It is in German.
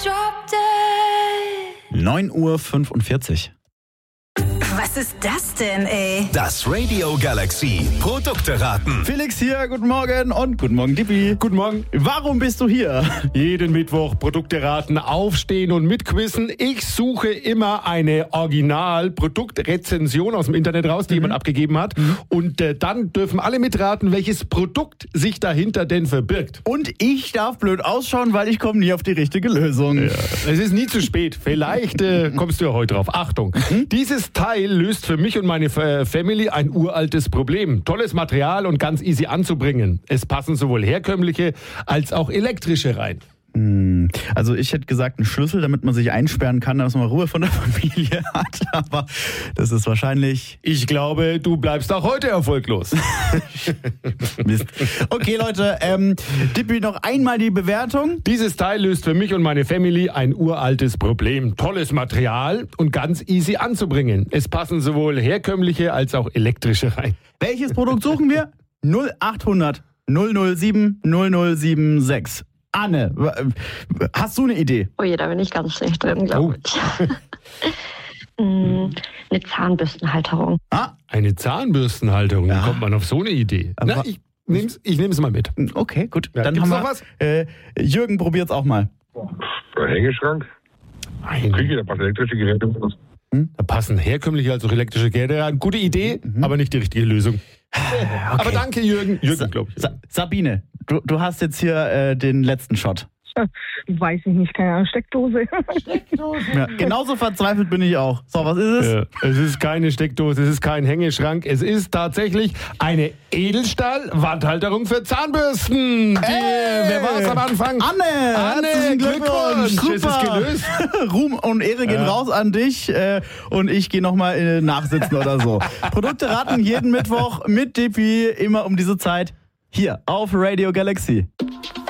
drop dead. 9:45 Uhr. Was ist das denn, ey? Das Radio Galaxy Produkte raten. Felix hier, guten Morgen und guten Morgen, Dippi. Guten Morgen. Warum bist du hier? Jeden Mittwoch Produkte raten, aufstehen und mitquissen. Ich suche immer eine Original-Produktrezension aus dem Internet raus, die jemand abgegeben hat. Und dann dürfen alle mitraten, welches Produkt sich dahinter denn verbirgt. Und ich darf blöd ausschauen, weil ich komme nie auf die richtige Lösung. Ja. Es ist nie zu spät. Vielleicht kommst du ja heute drauf. Achtung, dieses Teil löst für mich und meine Family ein uraltes Problem. Tolles Material und ganz easy anzubringen. Es passen sowohl herkömmliche als auch elektrische rein. Also ich hätte gesagt, ein Schlüssel, damit man sich einsperren kann, dass man Ruhe von der Familie hat. Aber das ist wahrscheinlich... Ich glaube, du bleibst auch heute erfolglos. Mist. Okay, Leute, Dippi, noch einmal die Bewertung. Dieses Teil löst für mich und meine Family ein uraltes Problem. Tolles Material und ganz easy anzubringen. Es passen sowohl herkömmliche als auch elektrische rein. Welches Produkt suchen wir? 0800 007 0076. Anne, hast du eine Idee? Oh je, da bin ich ganz schlecht drin, glaube ich. Eine Zahnbürstenhalterung. Eine Zahnbürstenhalterung, Ja. wie kommt man auf so eine Idee? Aber- Ich nehm's mal mit. Okay, gut. Ja, Dann gibt's haben noch wir was? Jürgen, probiert's auch mal. Der Hängeschrank. Küche, da passt elektrische Geräte raus. Da passen herkömmliche als auch elektrische Geräte rein. Gute Idee, aber nicht die richtige Lösung. Aber danke, Jürgen. Jürgen, glaube ich. Sabine, du hast jetzt hier den letzten Shot. Weiß ich nicht, keine Ahnung, Steckdose. Ja, genauso verzweifelt bin ich auch. So, was ist es? Ja, es ist keine Steckdose, es ist kein Hängeschrank, es ist tatsächlich eine Edelstahl-Wandhalterung für Zahnbürsten. Wer war es am Anfang? Anne, herzlichen Glückwunsch. Glückwunsch. Es ist Super. gelöst. Ruhm und Ehre gehen raus an dich und ich gehe nochmal nachsitzen oder so. Produkte raten jeden Mittwoch mit Dippi, immer um diese Zeit hier auf Radio Galaxy.